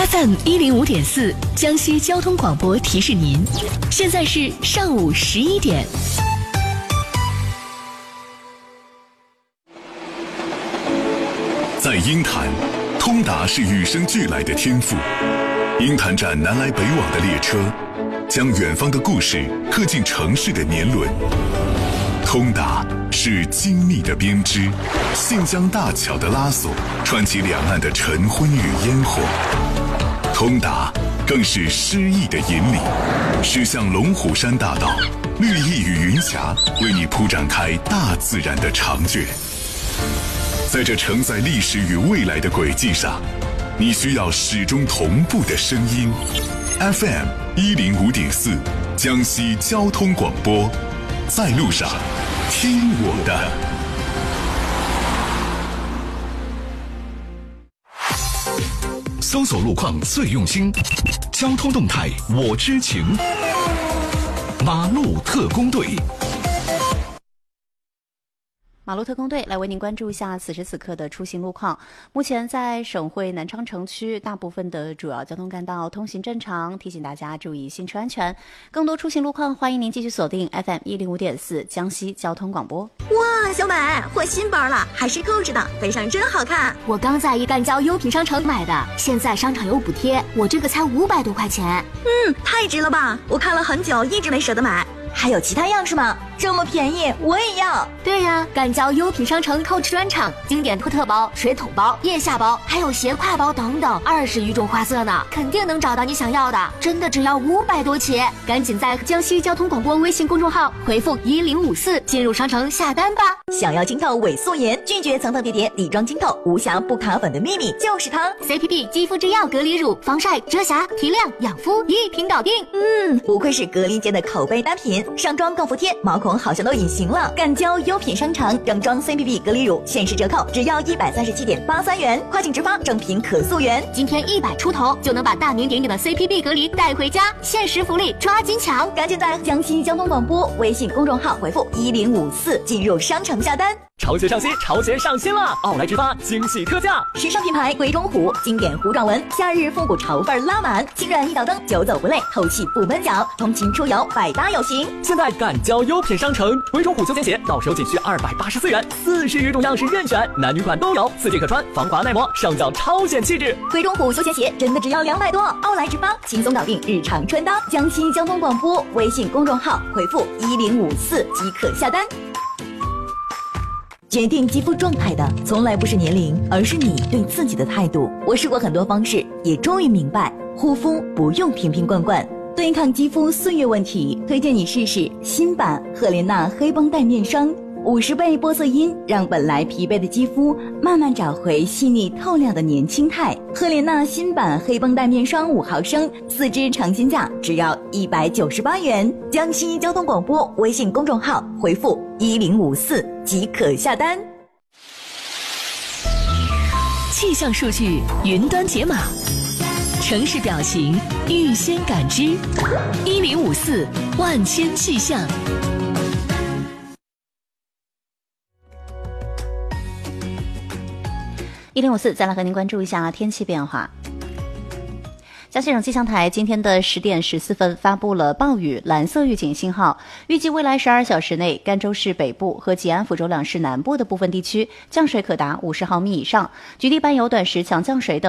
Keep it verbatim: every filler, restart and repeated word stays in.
F M 一零五点四江西交通广播提示您，现在是上午十一点。 在鹰潭，通达是与生俱来的天赋。鹰潭站南来北往的列车，将远方的故事刻进城市的年轮。通达是精密的编织，信江大桥的拉索，串起两岸的晨昏与烟火。通达更是诗意的引领，驶向龙虎山大道，绿意与云霞为你铺展开大自然的长卷。在这承载历史与未来的轨迹上，你需要始终同步的声音。F M 一零五点四，江西交通广播，在路上听我的。 搜索路况最用心，交通动态我知情。马路特工队。 马路特工队来为您关注一下此时此刻的出行路况。目前在省会南昌城区，大部分的主要交通干道通行正常，提醒大家注意行车安全。更多出行路况，欢迎您继续锁定 F M 一零五点四江西交通广播。 哇，小美换新包了，还是扣着的，背上真好看。 我刚在一干交优品商城买的，现在商场有补贴，我这个才五百多块钱。 嗯，太值了吧！我看了很久，一直没舍得买。还有其他样式吗？这么便宜，我也要。 对呀，干交优品商城扣 o 专场，经典托特包、水桶包、腋下包，还有斜挎包等等，二十余种花色呢，肯定能找到你想要的。真的只要五百多起，赶紧在江西交通广播微信公众号回复一零五四进入商城下单吧。 想要晶透伪素颜，拒绝层层叠叠底妆晶透，无瑕不卡粉的秘密就是它 C P B 肌肤之钥隔离乳，防晒、遮瑕、提亮、养肤一瓶搞定。 嗯，不愧是隔离间的口碑单品，上妆更服帖，毛孔好像都隐形了。干交优品商城正装 C P B 隔离乳限时折扣，只要一百三十七点八三元，跨境直发，正品可溯源。 今天一百出头就能把大名鼎鼎的 C P B 隔离带回家，限时福利抓紧抢！ 赶紧在江西交通广播微信公众号回复一零五四进入商城下单。 潮鞋上新，潮鞋上新了！奥莱直发惊喜特价， 时尚品牌鬼冢虎，经典糊状纹，夏日复古潮范拉满，轻软一脚蹬，久走不累，透气不闷脚，通勤出游百搭有型。 现在赶交优品商城，鬼冢虎休闲鞋到手仅需二百八十四元，四十余种样式任选，男女款都有，四季可穿，防滑耐磨，上脚超显气质。 鬼冢虎休闲鞋真的只要两百多，奥莱直发轻松搞定日常穿搭。江西交通广播微信公众号回复一零五四即可下单。决定肌肤状态的从来不是年龄，而是你对自己的态度。我试过很多方式，也终于明白，护肤不用瓶瓶罐罐。对抗肌肤岁月问题，推荐你试试新版赫莲娜黑绷带面霜，五十倍玻色因让本来疲惫的肌肤慢慢找回细腻透亮的年轻态。赫莲娜新版黑绷带面霜五毫升，四支尝鲜价只要一百九十八元。江西交通广播微信公众号回复一零五四即可下单。 气象数据云端解码，城市表情预先感知，一零五四万千气象。 一零五四，再来和您关注一下天气变化。江西省气象台今天的十点十四分发布了暴雨蓝色预警信号，预计未来十二小时内，甘州市北部和吉安、抚州两市南部的部分地区降水可达五十毫米以上，局地伴有短时强降水等。